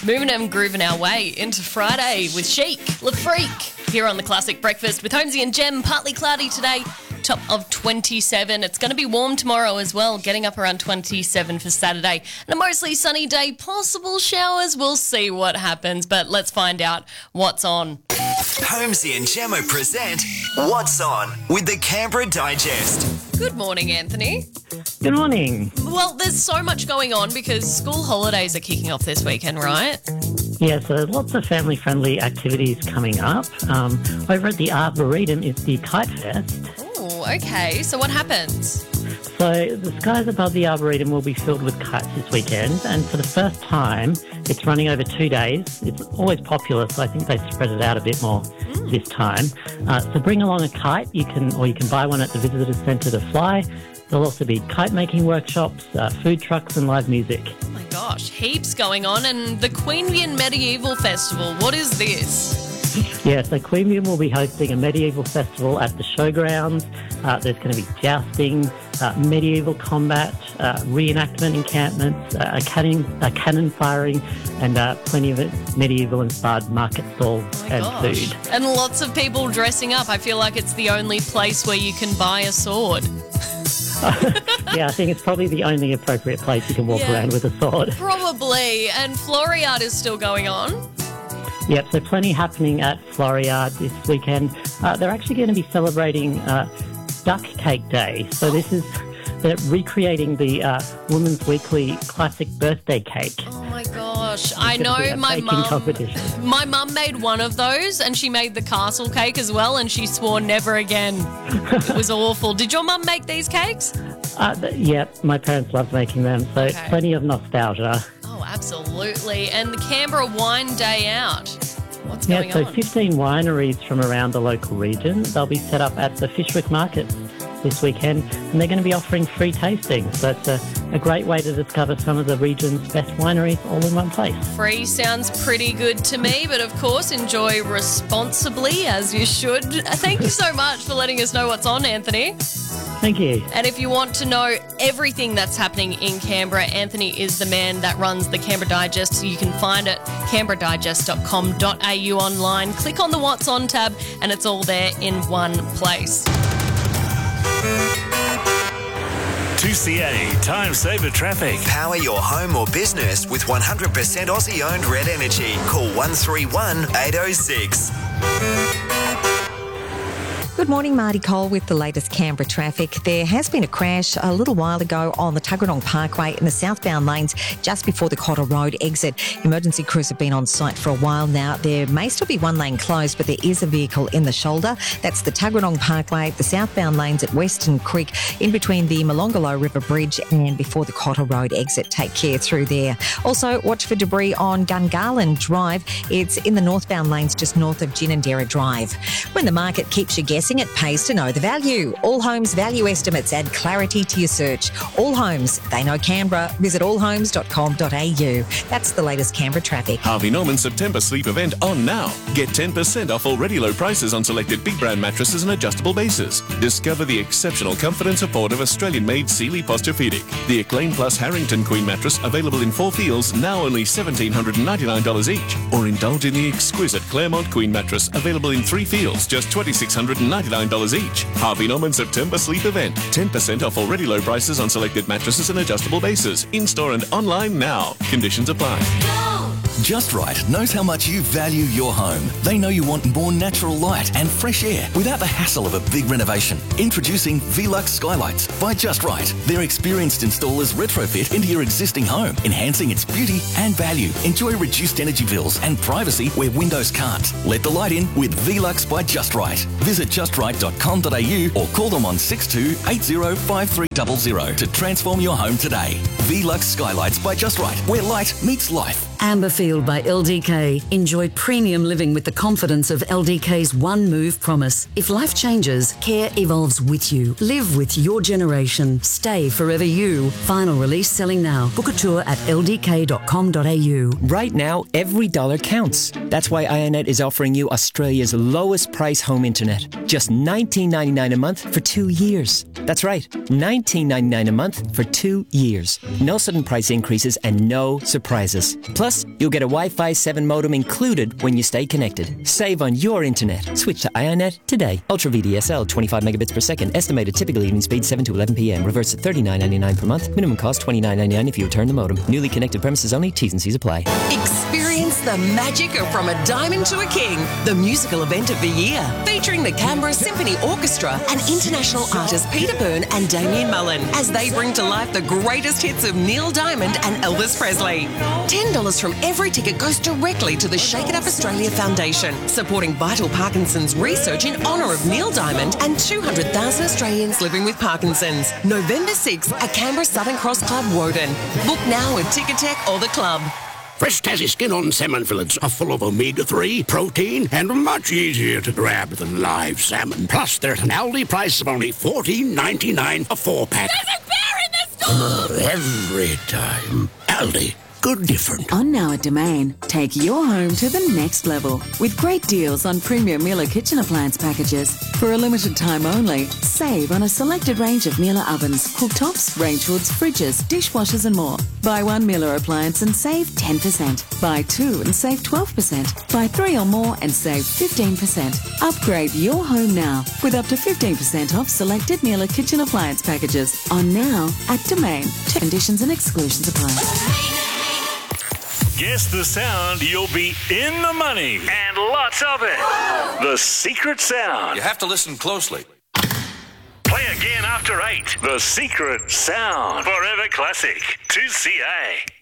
Moving and grooving our way into Friday with Chic, Le Freak, here on the Classic Breakfast with Holmesy and Jem. Partly cloudy today, top of 27. It's going to be warm tomorrow as well, getting up around 27 for Saturday. And a mostly sunny day, possible showers. We'll see what happens, but let's find out what's on. Holmesy and Gemmo present What's On with the Canberra Digest. Good morning, Anthony. Good morning. Well, there's so much going on because school holidays are kicking off this weekend, right? Yeah, so lots of family-friendly activities coming up. Over at the Arboretum is the Kite Fest. Oh, okay. So what happens? So the skies above the Arboretum will be filled with kites this weekend, and for the first time, it's running over 2 days. It's always popular, so I think they spread it out a bit more this time. So bring along a kite. You can buy one at the Visitor Centre to fly. There'll also be kite-making workshops, food trucks and live music. Oh my gosh, heaps going on. And the Queanbeyan Medieval Festival, what is this? Yeah, so Queanbeyan will be hosting a medieval festival at the showgrounds. There's going to be jousting, medieval combat, reenactment encampments, a cannon firing, and plenty of medieval-inspired market stalls food. And lots of people dressing up. I feel like it's the only place where you can buy a sword. Yeah, I think it's probably the only appropriate place you can walk around with a sword. Probably. And Floriade is still going on. Yep, so plenty happening at Floriade this weekend. They're actually going to be celebrating Duck Cake Day. So they're recreating the Women's Weekly classic birthday cake. Oh my gosh, I know my mum made one of those and she made the castle cake as well and she swore never again. It was awful. Did your mum make these cakes? Yep, my parents loved making them, so plenty of nostalgia. Oh, absolutely. And the Canberra Wine Day Out. What's going on? Yeah, so 15 wineries from around the local region. They'll be set up at the Fishwick Market this weekend, and they're going to be offering free tastings. So it's a great way to discover some of the region's best wineries all in one place. Free sounds pretty good to me, but of course enjoy responsibly as you should. Thank you so much for letting us know what's on, Anthony. Thank you. And if you want to know everything that's happening in Canberra, Anthony is the man that runs the Canberra Digest. So you can find it canberradigest.com.au online. Click on the What's On tab and it's all there in one place. 2CA Time Saver Traffic. Power your home or business with 100% Aussie-owned Red Energy. Call 131 806. Good morning, Marty Cole with the latest Canberra traffic. There has been a crash a little while ago on the Tuggeranong Parkway in the southbound lanes just before the Cotter Road exit. Emergency crews have been on site for a while now. There may still be one lane closed, but there is a vehicle in the shoulder. That's the Tuggeranong Parkway, the southbound lanes at Western Creek, in between the Molonglo River Bridge and before the Cotter Road exit. Take care through there. Also, watch for debris on Gungahlin Drive. It's in the northbound lanes just north of Ginninderra Drive. When the market keeps you guessing, it pays to know the value. All Homes value estimates add clarity to your search. All Homes, they know Canberra. Visit allhomes.com.au. That's the latest Canberra traffic. Harvey Norman September sleep event on now. Get 10% off already low prices on selected big brand mattresses and adjustable bases. Discover the exceptional comfort and support of Australian-made Sealy Posturepedic. The Acclaim Plus Harrington Queen mattress available in 4 feels, now only $1,799 each. Or indulge in the exquisite Claremont Queen mattress available in 3 feels, just $2,699 each. Harvey Norman September sleep event. 10% off already low prices on selected mattresses and adjustable bases. In-store and online now. Conditions apply. Just Right knows how much you value your home. They know you want more natural light and fresh air without the hassle of a big renovation. Introducing Velux Skylights by Just Right. Their experienced installers retrofit into your existing home, enhancing its beauty and value. Enjoy reduced energy bills and privacy where windows can't. Let the light in with Velux by Just Right. Visit justright.com.au or call them on 62 80 5300 to transform your home today. Velux Skylights by Just Right, where light meets life. Amberfield by LDK. Enjoy premium living with the confidence of LDK's One Move promise. If life changes, care evolves with you. Live with your generation. Stay forever you. Final release selling now. Book a tour at ldk.com.au. Right now, every dollar counts. That's why IONET is offering you Australia's lowest price home internet. Just $19.99 a month for 2 years. That's right, $19.99 a month for 2 years. No sudden price increases and no surprises. Plus, Plus, you'll get a Wi-Fi 7 modem included when you stay connected. Save on your internet. Switch to IONET today. Ultra VDSL, 25 megabits per second. Estimated typical evening speed 7 to 11 p.m. Reverse at $39.99 per month. Minimum cost $29.99 if you return the modem. Newly connected premises only. T's and C's apply. Experience the magic of From a Diamond to a King, the musical event of the year, featuring the Canberra Symphony Orchestra and international artists Peter Byrne and Damien Mullen as they bring to life the greatest hits of Neil Diamond and Elvis Presley. $10 from every ticket goes directly to the Shake It Up Australia Foundation, supporting vital Parkinson's research in honour of Neil Diamond and 200,000 Australians living with Parkinson's. November 6th at Canberra Southern Cross Club, Woden. Book now at Ticketek or the club. Fresh Tassie skin-on salmon fillets are full of omega-3, protein, and much easier to grab than live salmon. Plus, they're at an Aldi price of only $14.99 a 4-pack. There's a bear in the store! Every time. Aldi. Good different. On Now at Domain, take your home to the next level with great deals on premium Miele kitchen appliance packages. For a limited time only, save on a selected range of Miele ovens, cooktops, range hoods, fridges, dishwashers and more. Buy one Miele appliance and save 10%. Buy two and save 12%. Buy three or more and save 15%. Upgrade your home now with up to 15% off selected Miele kitchen appliance packages. On Now at Domain. Conditions and exclusions apply. Guess the sound, you'll be in the money. And lots of it. The secret sound. You have to listen closely. Play again after 8. The secret sound. Forever classic. 2CA.